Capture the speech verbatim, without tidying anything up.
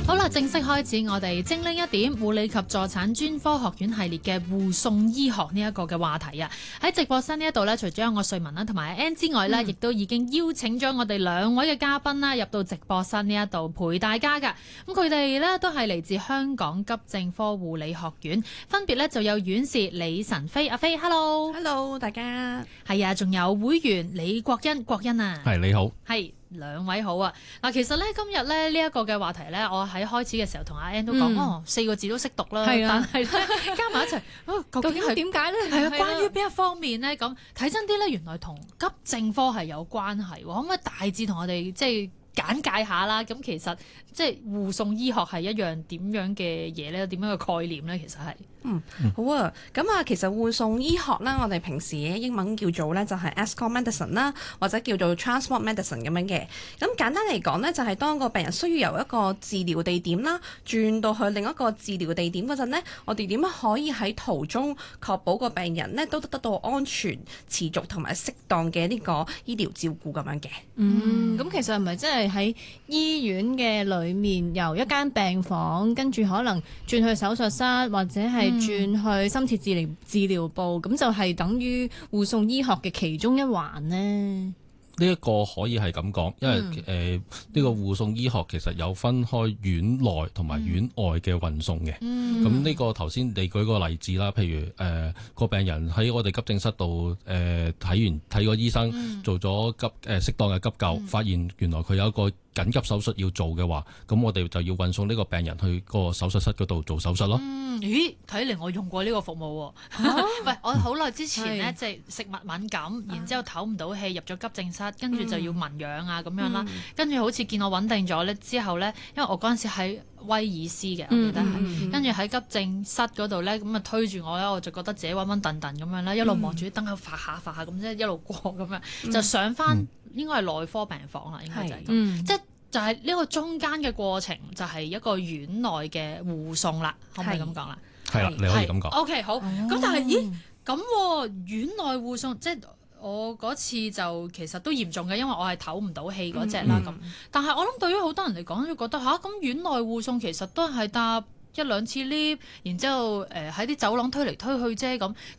好啦，正式開始我哋精靈一點護理及助產專科學院系列嘅護送醫學呢一個嘅話題啊！喺直播室呢一度呢，除咗有我瑞文啦同埋 Ann 之外呢，亦、嗯、都已經邀請咗我哋兩位嘅嘉賓啦入到直播室呢一度陪大家噶。咁佢哋呢都係嚟自香港急症科護理學院，分別呢就有院士李晨飛阿飛 ，Hello，Hello， 大家係啊，仲有會員李國欣國欣啊， 係你好， 係。兩位好啊！嗱，其實咧今日咧呢一個嘅話題咧，我喺開始嘅時候同阿 Ann 都講、嗯，哦四個字都識讀啦， 係啊、 但係咧加埋一齊，哦究竟係點解咧？係啊，關於邊一方面咧？咁睇真啲咧，原來同急症科係有關係喎。可唔可以大致同我哋即係簡介下啦？咁其實即係護送醫學係一樣點樣嘅嘢咧？點樣嘅概念咧？其實係。 嗯，好啊，咁啊，其實護送醫學啦，我哋平時嘅英文叫做咧就係 escort medicine 啦，或者叫做 transport medicine 咁樣嘅。咁簡單嚟講咧，就係當個病人需要由一個治療地點啦，轉到去另一個治療地點嗰陣咧，我哋點樣可以喺途中確保個病人咧都得到安全、持續同埋適當嘅呢個醫療照顧咁樣嘅。 嗯，咁其實係咪真係喺醫院嘅裏面，由一間病房跟住可能轉去手術室或者係轉去深切治療治療部，咁就係等於護送醫學嘅其中一環呢？ 呢一個可以係咁講，因為誒呢、嗯呃這個護送醫學其實有分開院內同埋院外嘅運送嘅。咁、嗯、呢個頭先你舉個例子啦，譬如誒個、呃、病人喺我哋急症室度誒睇完睇個醫生，嗯、做咗急誒適、呃、當嘅急救、嗯，發現原來佢有一個緊急手術要做嘅話，咁我哋就要運送呢個病人去個手術室嗰度做手術咯。 嗯，咦？睇嚟我用過呢個服務喎。啊、喂，我好耐之前呢，即係食物敏感，然之後唞唔到氣，入咗急症室，跟住就要聞氧啊咁樣啦。跟住好似見我穩定咗咧之後咧，因為我嗰陣時喺威爾斯嘅，我記得係。跟住喺急症室嗰度咧，咁啊推住我咧，我就覺得自己暈暈頓頓咁樣啦，一路望住啲燈喺度發下發下咁啫，一路過咁樣，嗯、就上翻、嗯、應該係內科病房啦，應該就係咁，嗯、即係。就係、是、呢個中間嘅過程，就係、是、一個院內嘅護送啦，可唔可以咁講啦？ 係啦，你可以咁講。O、 okay, K， 好。咁、哦、但係，咦？咁、啊、院內護送，即係我嗰次就其實都嚴重嘅，因為我係唞唔到氣嗰隻啦。咁、嗯，但係我諗對於好多人嚟講，都覺得吓，咁、啊、院內護送其實都係搭一兩次 lift， 然之後誒喺啲走廊推嚟推去啫咁。